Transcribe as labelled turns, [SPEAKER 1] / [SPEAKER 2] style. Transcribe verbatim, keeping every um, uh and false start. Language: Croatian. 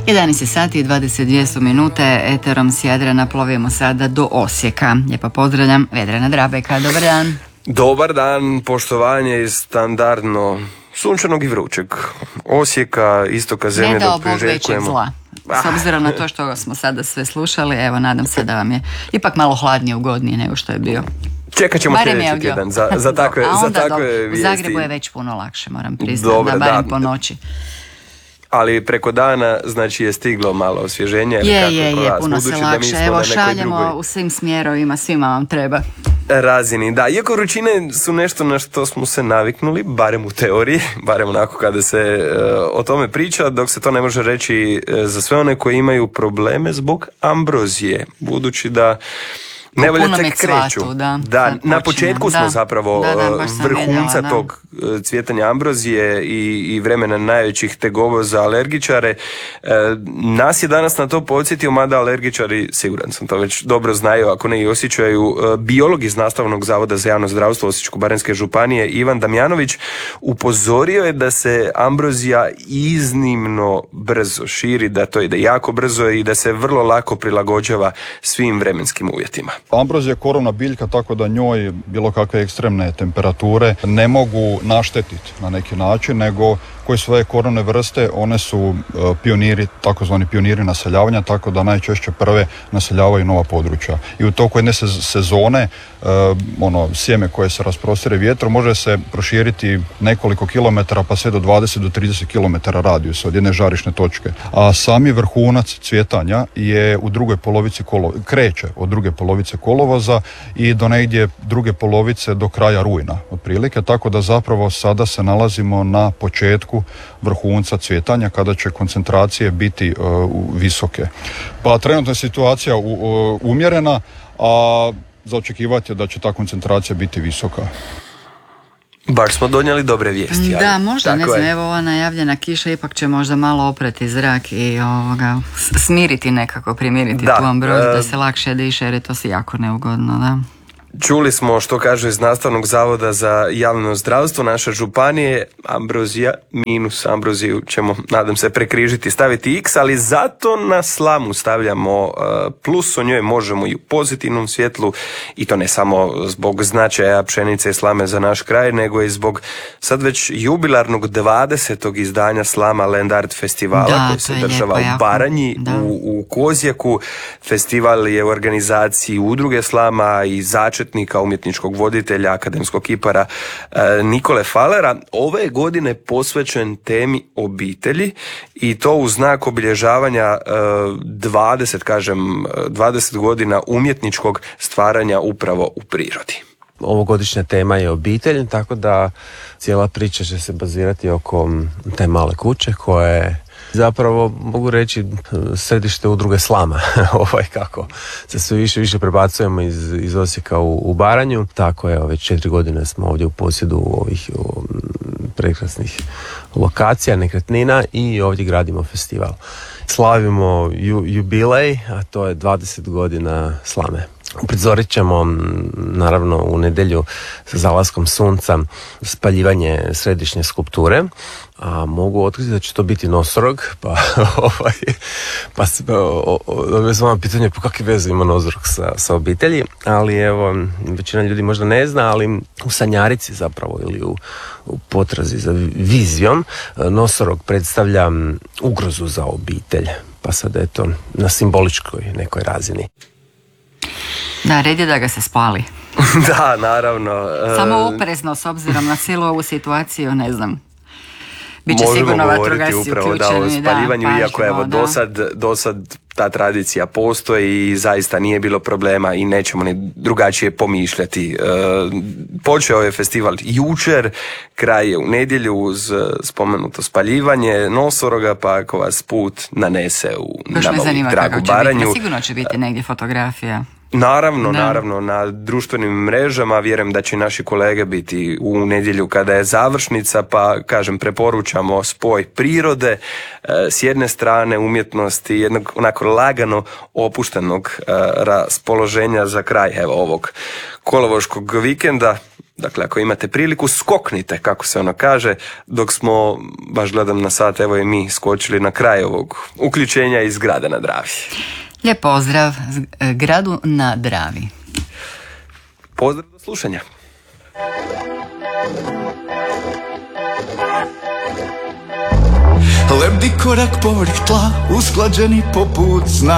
[SPEAKER 1] jedanaest sati i dvadeset dvije su minute, eterom s Jadrana plovimo sada do Osijeka. Lijepo pozdravljam Vedrana Drabeka, dobar dan.
[SPEAKER 2] Dobar dan, poštovanje iz standardno sunčanog i vrućeg Osijeka, istoka zemlje.
[SPEAKER 1] Ne dao
[SPEAKER 2] dok
[SPEAKER 1] Bog većeg
[SPEAKER 2] priželjkujemo.
[SPEAKER 1] zla. S obzirom na to što smo sada sve slušali, evo nadam se da vam je ipak malo hladnije, ugodnije nego što je bio.
[SPEAKER 2] Čekat ćemo
[SPEAKER 1] Barem je
[SPEAKER 2] sljedeći
[SPEAKER 1] ovdje.
[SPEAKER 2] tjedan za, za takve,
[SPEAKER 1] A
[SPEAKER 2] za
[SPEAKER 1] onda
[SPEAKER 2] takve
[SPEAKER 1] dobro. U
[SPEAKER 2] vijesti.
[SPEAKER 1] Zagrebu je već puno lakše, moram priznati,
[SPEAKER 2] Dobre,
[SPEAKER 1] da barem
[SPEAKER 2] da.
[SPEAKER 1] po noći.
[SPEAKER 2] Ali preko dana, znači, je stiglo malo osvježenje.
[SPEAKER 1] Je, je, je, puno se lakše. Evo, šaljemo
[SPEAKER 2] drugoj
[SPEAKER 1] u svim smjerovima, svima vam treba.
[SPEAKER 2] razini. Da, iako vrućine su nešto na što smo se naviknuli, barem u teoriji, barem onako kada se uh, o tome priča, dok se to ne može reći uh, za sve one koji imaju probleme zbog ambrozije, budući da nevolje tek kreću.
[SPEAKER 1] Da,
[SPEAKER 2] da na početku smo
[SPEAKER 1] da,
[SPEAKER 2] zapravo
[SPEAKER 1] da, da,
[SPEAKER 2] vrhunca
[SPEAKER 1] vidjela, da.
[SPEAKER 2] tog cvjetanja ambrozije i, i vremena najvećih tegova za alergičare. E, nas je danas na to podsjetio, mada alergičari, siguran sam to već dobro znaju, ako ne i osjećaju, e, biolog iz Nastavnog zavoda za javno zdravstvo Osječko-baranjske županije Ivan Damjanović upozorio je da se ambrozija iznimno brzo širi, da to ide jako brzo i da se vrlo lako prilagođava svim vremenskim uvjetima.
[SPEAKER 3] Ambrozija je korovna biljka, tako da njoj bilo kakve ekstremne temperature ne mogu naštetiti na neki način, nego koje svoje korovne vrste, one su e, pioniri, takozvani pioniri naseljavanja, tako da najčešće prve naseljavaju nova područja. I u toku jedne sezone, e, ono, sjeme koje se rasprostire vjetrom može se proširiti nekoliko kilometara, pa sve do dvadeset do trideset kilometara radijusa od jedne žarišne točke. A sami vrhunac cvjetanja je u drugoj polovici kolo, kreće od druge polovice kolovoza i do negdje druge polovice do kraja rujna, otprilike, tako da zapravo sada se nalazimo na početku vrhunca cvjetanja kada će koncentracije biti uh, visoke. Pa trenutna je situacija u, uh, umjerena, a za očekivati je da će ta koncentracija biti visoka.
[SPEAKER 2] Baš smo donijeli dobre vijesti.
[SPEAKER 1] Da,
[SPEAKER 2] ali,
[SPEAKER 1] možda, ne znam,
[SPEAKER 2] je.
[SPEAKER 1] evo ova najavljena kiša ipak će možda malo oprati zrak i ovoga, smiriti nekako, primiriti
[SPEAKER 2] Da,
[SPEAKER 1] tu ambroziju,
[SPEAKER 2] e...
[SPEAKER 1] da se lakše diše, jer je to si jako neugodno, da.
[SPEAKER 2] Čuli smo što kaže iz Nastavnog zavoda za javno zdravstvo naše županije, ambrozija minus ambroziju ćemo, nadam se, prekrižiti, staviti x, ali zato na slamu stavljamo uh, plus, o njoj možemo i u pozitivnom svjetlu, i to ne samo zbog značaja pšenice i slame za naš kraj, nego i zbog sad već jubilarnog dvadesetog izdanja Slama Land Art festivala,
[SPEAKER 1] da,
[SPEAKER 2] koji se
[SPEAKER 1] je
[SPEAKER 2] država
[SPEAKER 1] lijepo,
[SPEAKER 2] u Baranji, u, u Kozjaku. Festival je u organizaciji udruge Slama i začetnika umjetničkog voditelja, akademskog kipara e, Nikole Falera. Ove godine posvećen temi obitelji, i to u znak obilježavanja e, dvadeset, kažem, dvadeset godina umjetničkog stvaranja upravo u prirodi.
[SPEAKER 4] Ovogodišnja tema je obitelj, tako da cijela priča će se bazirati oko te male kuće koja je zapravo, mogu reći, središte udruge Slama. ovaj kako se sve više više prebacujemo iz, iz Osijeka u, u Baranju. Tako je, već četiri godine smo ovdje u posjedu ovih o, prekrasnih lokacija, nekretnina, i ovdje gradimo festival. Slavimo ju, jubilej, a to je dvadeset godina Slame. Uprizorit ćemo, naravno, u nedjelju sa zalaskom sunca spaljivanje središnje skulpture, a mogu otkriti da će to biti nosorog, pa ovaj, pa dobio sam vam pitanje po kakve veze ima nosorog sa, sa obitelji, ali evo, većina ljudi možda ne zna, ali u sanjarici zapravo, ili u, u potrazi za vizijom, nosorog predstavlja ugrozu za obitelj, pa sad je to na simboličkoj nekoj razini.
[SPEAKER 1] Da, red je da ga se spali.
[SPEAKER 2] Da, naravno.
[SPEAKER 1] Samo oprezno, s obzirom na cijelu ovu situaciju, ne znam. Biće
[SPEAKER 2] Možemo
[SPEAKER 1] sigurno
[SPEAKER 2] govoriti
[SPEAKER 1] vatrogasci
[SPEAKER 2] upravo da, o
[SPEAKER 1] uključeni.
[SPEAKER 2] spaljivanju,
[SPEAKER 1] Da,
[SPEAKER 2] iako evo
[SPEAKER 1] da.
[SPEAKER 2] do sad, do sad ta tradicija postoji i zaista nije bilo problema i nećemo ni drugačije pomišljati. E, počeo je festival jučer, kraj je u nedjelju uz spomenuto spaljivanje nosoroga, pa ako vas put nanese u
[SPEAKER 1] Baš me
[SPEAKER 2] nama
[SPEAKER 1] zanima
[SPEAKER 2] dragu
[SPEAKER 1] kako će
[SPEAKER 2] Baranju.
[SPEAKER 1] biti. Sigurno će biti negdje fotografija.
[SPEAKER 2] Naravno,
[SPEAKER 1] Da.
[SPEAKER 2] naravno, na društvenim mrežama, vjerujem da će naši kolege biti u nedjelju kada je završnica, pa kažem, preporučamo spoj prirode, s jedne strane umjetnosti, jednog onako lagano opuštenog raspoloženja za kraj evo ovog kolovoškog vikenda. Dakle, ako imate priliku, skoknite, kako se ono kaže, dok smo, baš gledam na sat, evo i mi skočili na kraj ovog uključenja iz grada na Dravi.
[SPEAKER 1] Lijep pozdrav gradu na Dravi.
[SPEAKER 2] Pozdrav, do slušanja.
[SPEAKER 5] Lebdi korak povrh tla, usklađeni poput zna.